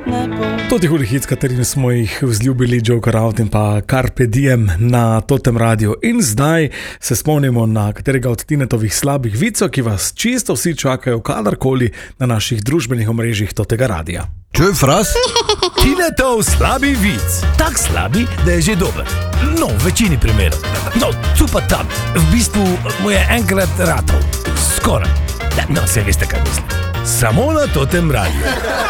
Toti hudi hit, s katerimi smo jih vzljubili Joker Out in pa Carpe Diem na Totem Radio. In zdaj se spomnimo na katerega od Tinetovih slabih vicov, ki vas čisto vsi čakajo kadarkoli na naših družbenih omrežjih Totega radia. Čuj, Fras? Tinetov slabi vic. Tak slabi, da je že dober. No, v večini primerov. No, tu pa tam. V bistvu mu je enkrat ratov. Skoraj. No, se veste, kaj mislim. Samo na Totem Radio.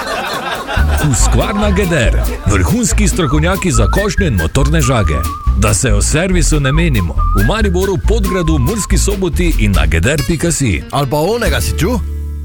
Husqvarna Geder. Vrhunski strokovnjaki za košnje in motorne žage. Da se o servisu ne menimo. V Mariboru, Podgradu, Murski Soboti in na geder.si. Ali pa onega si ču?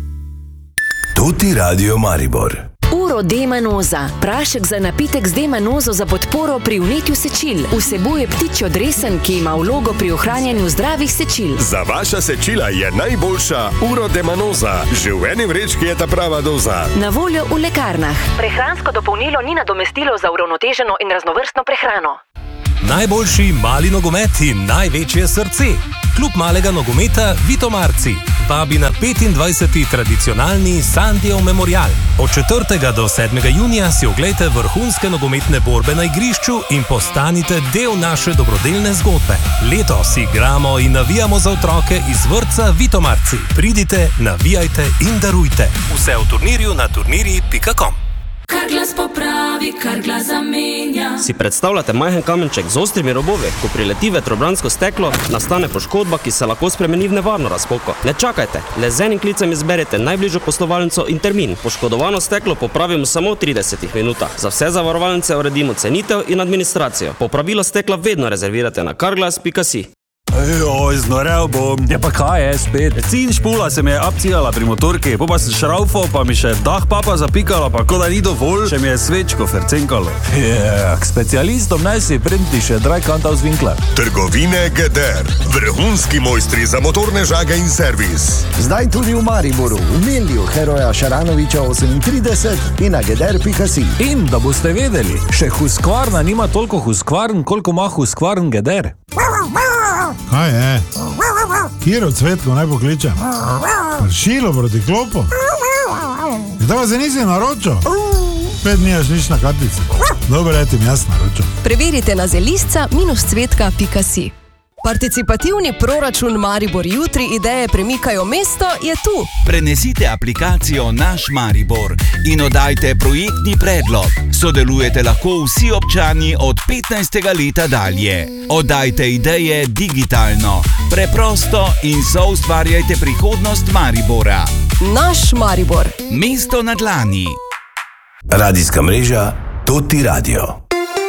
Toti Radio Maribor. Uro D-manoza. Prašek za napitek z D-manozo za podporo pri vnetju sečil. Vsebuje ptičjo dresen, ki ima vlogo pri ohranjanju zdravih sečil. Za vaša sečila je najboljša Uro D-manoza. Že v eni vrečki je ta prava doza. Na voljo v lekarnah. Prehransko dopolnilo ni nadomestilo za uravnoteženo in raznovrstno prehrano. Najboljši mali nogomet in največje srce. Klub malega nogometa Vitomarci vabi na 25. tradicionalni Sandijev memorial. Od 4. do 7. junija si oglejte vrhunske nogometne borbe na igrišču in postanite del naše dobrodelne zgodbe. Letos igramo in navijamo za otroke iz vrtca Vitomarci. Pridite, navijajte in darujte. Vse v turnirju na turniri.com. Kar glas popravi, kar glas zamenja. Si predstavljate majhen kamenček z ostrimi robovi? Ko prileti vetrobransko steklo, nastane poškodba, ki se lahko spremeni v nevarno razpoko. Ne čakajte, le z enim klicem izberete najbližjo poslovalnico in termin. Poškodovano steklo popravimo samo v 30 minutah. Za vse zavarovalnice uredimo cenitev in administracijo. Popravilo stekla vedno rezervirate na carglass.si. Joj, znorel bom. Ja pa kaj je spet? Cin špula se mi je abcijala pri motorki, pa sem šraufal, pa mi še dah papa zapikala, pa ko da ni dovolj, še mi je svečko fercenkalo. K specialistom naj si printi še Dreikanter aus Winkler. Trgovine Geder. Vrhunski mojstri za motorne žage in servis. Zdaj tudi v Mariboru, v Milju, Heroja Šaranoviča 38 in na geder.si. In da boste vedeli, še Husqvarna nima toliko Husqvarn, koliko ima Husqvarn Geder. Kaj je? Kjero cvetko naj pokličem? Pršilo proti klopu? Zdaj pa se nisi naročil? 5 dni až nič na kartici. Dobro, letim jaz naročil. Preverite na zelisca-cvetka.si. Participativni proračun Maribor jutri, ideje premikajo mesto, je tu. Prenesite aplikacijo Naš Maribor in oddajte projektni predlog. Sodelujete lahko vsi občani od 15. leta dalje. Oddajte ideje digitalno, preprosto in soustvarjajte prihodnost Maribora. Naš Maribor. Mesto na dlani. Radijska mreža Toti Radio.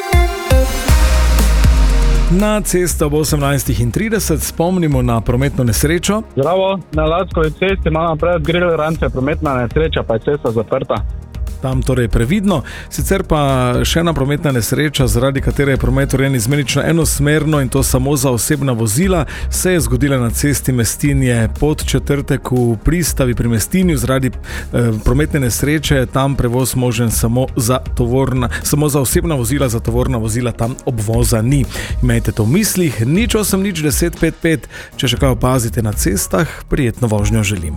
Na cesto ob 18:30 spomnimo na prometno nesrečo. Zdravo, na Lackovi cesti imamo pred Grill Rance prometna nesreča, pa je cesta zaprta. Tam torej previdno. Sicer pa še ena prometna nesreča, zaradi katere je promet urejen izmenično enosmerno in to samo za osebna vozila, se je zgodila na cesti Mestinje Podčetrtek v Pristavi pri Mestinju. Zaradi prometne nesreče tam prevoz možen samo za osebna vozila, za tovorna vozila tam obvoza ni. Imejte to v mislih, 08-1055, če še kaj opazite na cestah, prijetno vožnjo želim.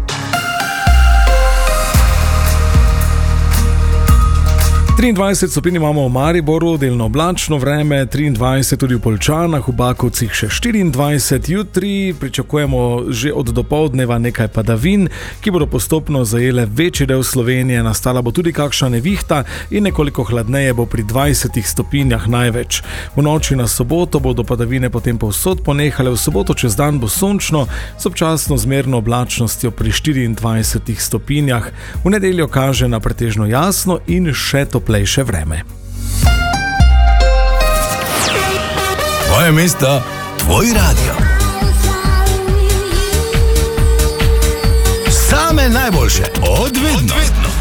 23 stopinj imamo v Mariboru, delno oblačno vreme, 23 tudi v Poljčanah, v Bakovcih še 24, jutri pričakujemo že od dopoldneva nekaj padavin, ki bodo postopno zajele večji del Slovenije, nastala bo tudi kakšna nevihta in nekoliko hladneje bo pri 20 stopinjah največ. V noči na soboto bodo padavine potem povsod ponehale, v soboto čez dan bo sončno s občasno zmerno oblačnostjo pri 24 stopinjah, v nedeljo kaže na pretežno jasno in še toplejše vreme. Tvoje mesto, tvoj radio. Same najboljše, od vedno.